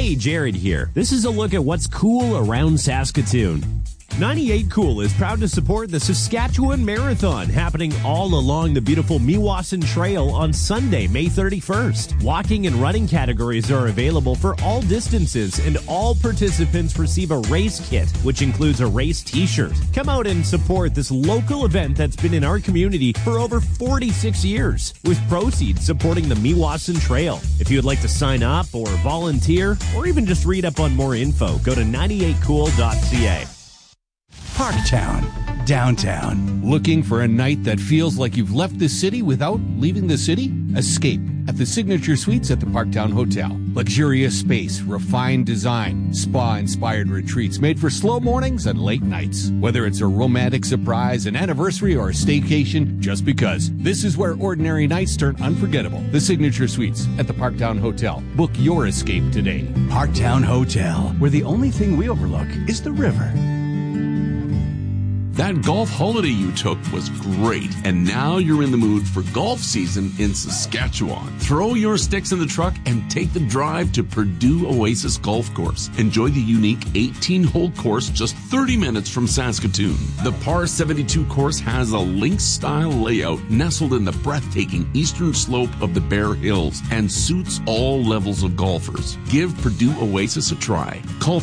Hey, Jared here. This is a look at what's cool around Saskatoon. 98 Cool is proud to support the Saskatchewan Marathon happening all along the beautiful Meewasin Trail on Sunday, May 31st. Walking and running categories are available for all distances, and all participants receive a race kit, which includes a race t-shirt. Come out and support this local event that's been in our community for over 46 years, with proceeds supporting the Meewasin Trail. If you would like to sign up or volunteer, or even just read up on more info, go to 98cool.ca. Parktown, downtown. Looking for a night that feels like you've left the city without leaving the city? Escape at the Signature Suites at the Parktown Hotel. Luxurious space, refined design, spa-inspired retreats made for slow mornings and late nights. Whether it's a romantic surprise, an anniversary, or a staycation, just because. This is where ordinary nights turn unforgettable. The Signature Suites at the Parktown Hotel. Book your escape today. Parktown Hotel, where the only thing we overlook is the river. That golf holiday you took was great, and now you're in the mood for golf season in Saskatchewan. Throw your sticks in the truck and take the drive to Purdue Oasis Golf Course. Enjoy the unique 18-hole course just 30 minutes from Saskatoon. The par 72 course has a links-style layout nestled in the breathtaking eastern slope of the Bear Hills and suits all levels of golfers. Give Purdue Oasis a try. Call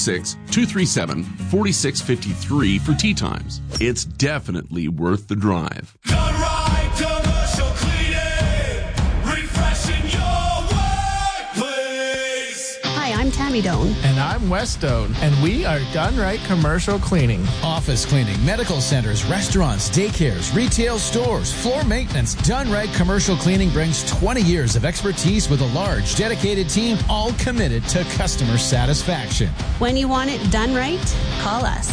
306-237-4653 for tee time. It's definitely worth the drive. Done right, commercial cleaning, refreshing your workplace. Hi, I'm Tammy Doan. And I'm Wes Stone, and we are Done Right Commercial Cleaning. Office cleaning, medical centers, restaurants, daycares, retail stores, floor maintenance. Done Right Commercial Cleaning brings 20 years of expertise with a large, dedicated team, all committed to customer satisfaction. When you want it done right, call us.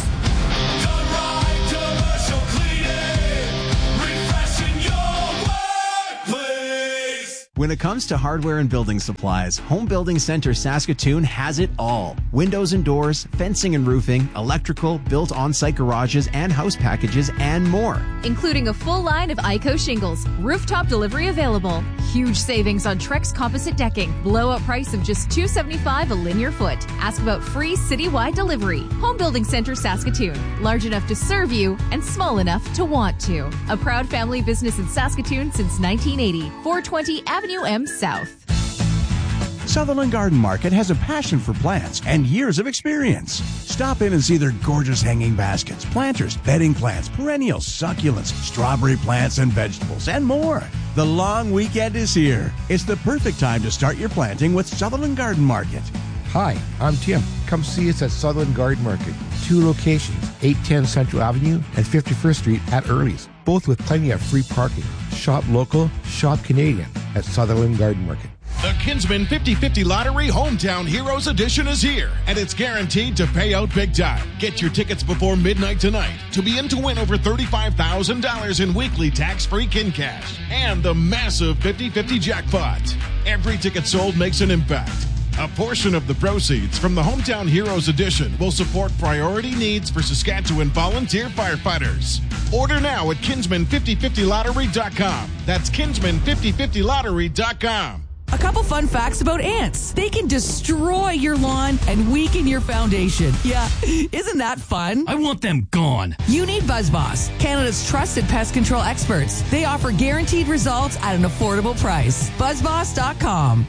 When it comes to hardware and building supplies, Home Building Center Saskatoon has it all. Windows and doors, fencing and roofing, electrical, built on-site garages and house packages, and more. Including a full line of ICO shingles, rooftop delivery available, huge savings on Trex composite decking, blowout price of just $275 a linear foot. Ask about free citywide delivery. Home Building Center Saskatoon, large enough to serve you and small enough to want to. A proud family business in Saskatoon since 1980. 420 Avenue M South. Sutherland Garden Market has a passion for plants and years of experience. Stop in and see their gorgeous hanging baskets, planters, bedding plants, perennials, succulents, strawberry plants and vegetables, and more. The long weekend is here. It's the perfect time to start your planting with Sutherland Garden Market. Hi, I'm Tim. Come see us at Sutherland Garden Market. 2 locations, 810 Central Avenue and 51st Street at Early's, both with plenty of free parking. Shop local, shop Canadian at Sutherland Garden Market. The Kinsman 50/50 Lottery Hometown Heroes Edition is here, and it's guaranteed to pay out big time. Get your tickets before midnight tonight to be in to win over $35,000 in weekly tax-free kin cash and the massive 50/50 jackpot. Every ticket sold makes an impact. A portion of the proceeds from the Hometown Heroes Edition will support priority needs for Saskatchewan volunteer firefighters. Order now at Kinsman5050lottery.com. That's Kinsman5050lottery.com. A couple fun facts about ants. They can destroy your lawn and weaken your foundation. Yeah, isn't that fun? I want them gone. You need BuzzBoss, Canada's trusted pest control experts. They offer guaranteed results at an affordable price. BuzzBoss.com.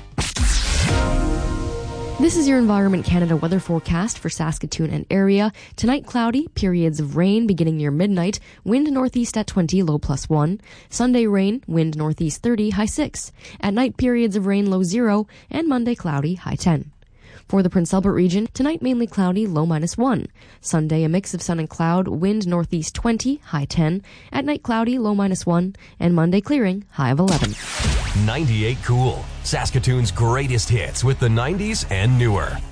This is your Environment Canada weather forecast for Saskatoon and area. Tonight, cloudy, periods of rain beginning near midnight, wind northeast at 20, low +1. Sunday, rain, wind northeast 30, high 6. At night, periods of rain, low 0, and Monday, cloudy, high 10. For the Prince Albert region, tonight mainly cloudy, low -1. Sunday, a mix of sun and cloud, wind northeast 20, high 10. At night, cloudy, low -1, and Monday clearing, high of 11. 98 Cool, Saskatoon's greatest hits with the 90s and newer.